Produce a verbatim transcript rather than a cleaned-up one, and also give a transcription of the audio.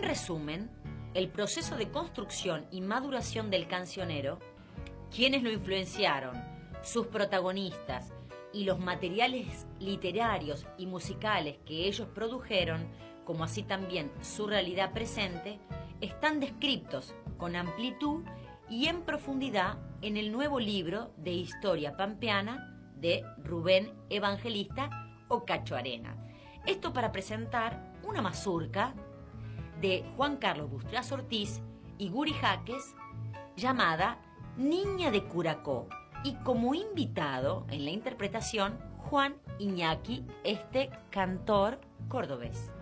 resumen, el proceso de construcción y maduración del cancionero, quienes lo influenciaron, sus protagonistas y los materiales literarios y musicales que ellos produjeron, como así también su realidad presente, están descritos con amplitud y en profundidad en el nuevo libro de historia pampeana de Rubén Evangelista o Cacho Arena. Esto para presentar una mazurca de Juan Carlos Bustrias Ortiz y Guri Jaques llamada Niña de Curacó, y como invitado en la interpretación Juan Iñaki, este cantor cordobés.